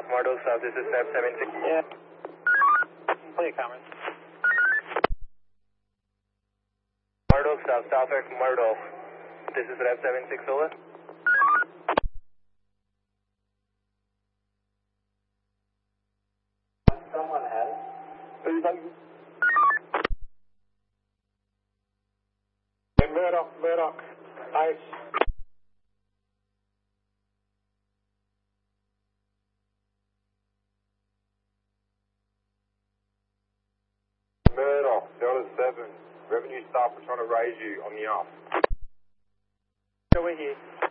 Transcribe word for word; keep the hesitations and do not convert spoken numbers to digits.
South, Murdoch South, this is F seven six. Yeah. Play comments. Murdoch South, Southwest Murdoch, this is F seven six, over. Someone had it. Murdoch, Murdoch, ice. Murdoch, Delta seven, revenue staff are trying to raise you on the off. So we're here.